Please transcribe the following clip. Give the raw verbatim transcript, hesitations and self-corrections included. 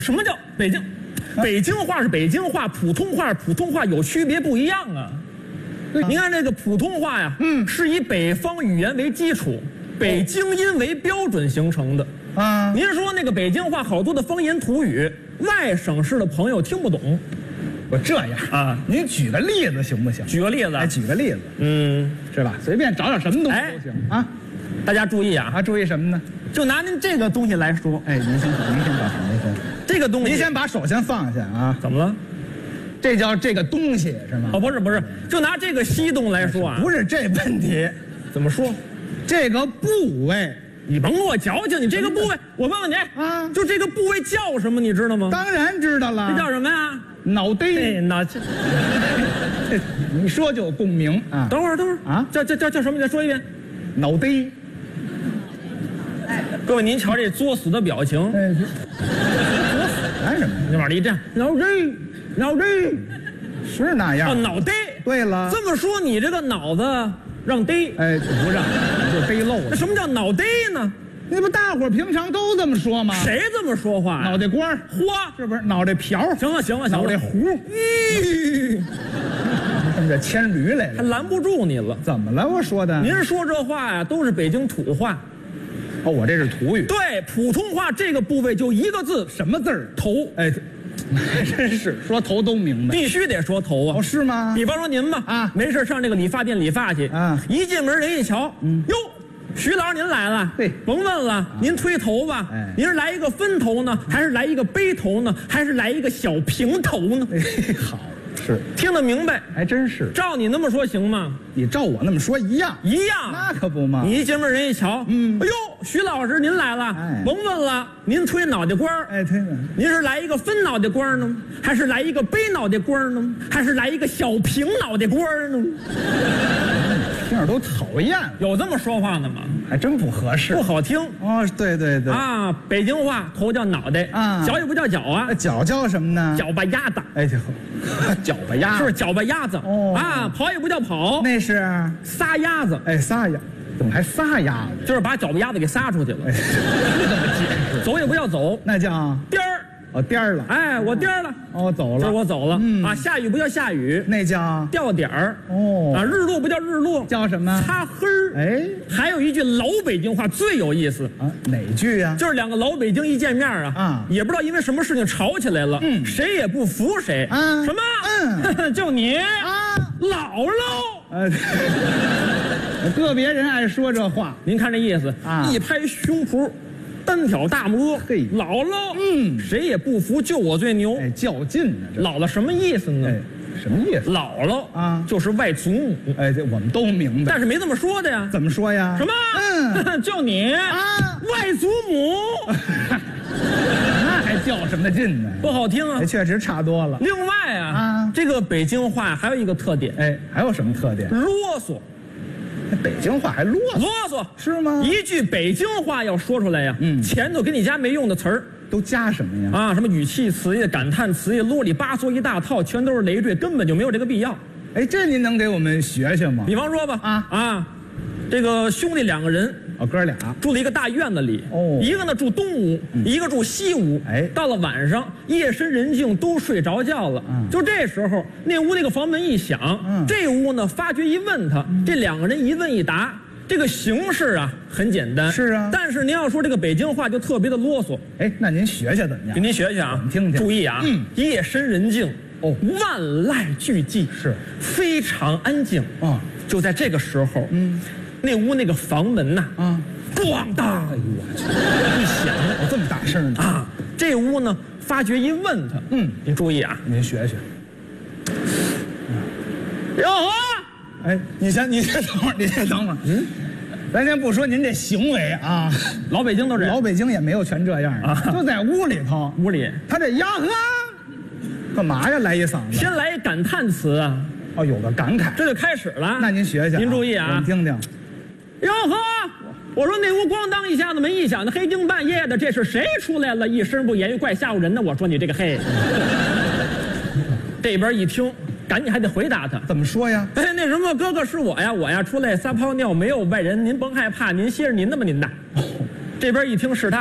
什么叫北京？北京话是北京话，普通话是普通话，有区别不一样啊。您看这个普通话呀，嗯，是以北方语言为基础，北京音为标准形成的。啊，您说那个北京话好多的方言土语，外省市的朋友听不懂。 我这样啊， 您举个例子行不行？ 举个例子， 哎，举个例子， 嗯， 是吧？随便找找什么东西都行、哎、啊。 大家注意啊， 啊，注意什么呢？ 就拿您这个东西来说， 哎，您先，您先把什么先？ 这个东西， 您先把手先放下啊。 怎么了？ 这叫这个东西是吗？ 哦，不是不是，就拿这个西东来说啊， 不是这问题， 怎么说？ 这个部位， 你甭跟我矫情，你这个部位，我问问你啊，就这个部位叫什么？你知道吗？ 当然知道了， 这叫什么呀？ 脑袋。 对，脑。 你说就有共鸣啊！ 等会儿，等会儿啊， 叫叫叫叫什么？你再说一遍。 脑袋。 各位，您瞧这作死的表情。 哎，作死干什么？ 你往这一站，脑袋，脑袋， 是那样。 哦，脑袋。 对了， 这么说，你这个脑子让逮？ 哎，不让，就逮漏了。 那什么叫脑袋呢？ 那不大伙儿平常都这么说吗？ 谁这么说话、啊？ 脑袋瓜花是不是？脑袋瓢。 行了行了行了， 脑袋糊。咦，你这牵驴来了， 还拦不住你了。 怎么了？我说的。 您说这话呀，都是北京土话。 哦，我这是土语。 对，普通话这个部位就一个字， 什么字儿？ 头。 哎，还真是说头都明白。 必须得说头啊。 哦，是吗？ 比方说您吧，啊，没事上这个理发店理发去，啊，一进门人一瞧，嗯，哟。徐老师您来了， 对， 甭问了，您推头吧，哎，您是来一个分头呢，还是来一个背头呢，还是来一个小平头呢？ 哎，好，是听得明白， 还真是。 照你那么说行吗？ 你照我那么说一样， 一样， 那可不嘛。 你一进门人一瞧，嗯，哎呦，徐老师您来了，哎，甭问了，您推脑袋瓜儿， 哎，推呢， 您是来一个分脑袋瓜儿呢，还是来一个背脑袋瓜儿呢，还是来一个小平脑袋瓜儿呢？ 听着都讨厌， 有这么说话的吗？ 还真不合适， 不好听哦。对对对啊，北京话头叫脑袋啊，脚也不叫脚啊， 脚叫什么呢？ 脚巴丫子。 哎，脚巴丫是脚巴丫子哦啊，跑也不叫跑， 那是撒丫子。 哎，撒丫，怎么还撒丫子？ 就是把脚巴丫子给撒出去了。 哎，这么解释？ 走也不叫走， 那叫颠儿。 哦，颠儿了， 哎，我颠儿了， 哦，走了， 这我走了，嗯啊，下雨不叫下雨， 那叫掉点儿， 哦， 啊，日落不叫日落， 叫什么？ 擦黑儿， 哎， 还有一句老北京话最有意思啊，哪句呀？ 就是两个老北京一见面啊，啊，也不知道因为什么事情吵起来了，嗯，谁也不服谁，啊，什么？嗯，就你啊，姥姥，呃， 个别人爱说这话， 您看这意思啊，一拍胸脯。单挑大拇哥，嘿，姥姥，嗯，谁也不服，就我最牛， 哎，较劲呢。 姥姥什么意思呢？ 哎，什么意思？ 姥姥啊，就是外祖母。 哎，这我们都明白， 但是没这么说的呀。 怎么说呀？ 什么？嗯，就你啊，外祖母， 那还较什么劲呢？ 不好听啊， 哎，确实差多了。 另外啊，啊，这个北京话还有一个特点， 哎，还有什么特点？ 啰嗦。 北京话还啰嗦？ 啰嗦是吗？ 一句北京话要说出来呀，嗯，前头给你加没用的词儿， 都加什么呀？ 啊，什么语气词呀、感叹词呀、啰里吧嗦一大套，全都是累赘，根本就没有这个必要。 哎，这您能给我们学学吗？ 比方说吧，啊啊，这个兄弟两个人， 哦，哥俩住了一个大院子里，哦，一个呢住东屋，嗯、一个住西屋。哎，到了晚上，夜深人静，都睡着觉了。嗯，就这时候，那屋那个房门一响，嗯，这屋呢发觉一问他，嗯、这两个人一问一答。这个形式啊很简单， 是啊， 但是您要说这个北京话就特别的啰嗦。 哎，那您学学怎么样？ 给您学学啊， 我们听听。 注意啊，嗯，夜深人静，哦，万籁俱寂， 是非常安静啊。就在这个时候，嗯，那屋那个房门呐，啊，咣当，哎呦我去，一响， 哦，这么大声呢啊！这屋呢，发觉一问他，嗯，您注意啊， 您学学。 哟呵。 哎，你先，你先等会儿，你先等会儿。嗯，咱先不说您这行为啊， 老北京都这样， 老北京也没有全这样啊。就在屋里头， 屋里， 他这呀呵，干嘛呀？来一嗓子， 先来一感叹词啊。 哦，有个感慨， 这就开始了。 那您学学， 您注意啊， 我们听听。 哟呵，我说那屋咣当一下子门一响的，黑更半夜的，这是谁出来了？一声不言语，怪吓唬人的。我说你这个嘿，这边一听。赶紧还得回答他， 怎么说呀？ 哎，那什么，哥哥是我呀，我呀出来撒泡尿，没有外人，您甭害怕，您歇着您的吧，您的。这边一听是他。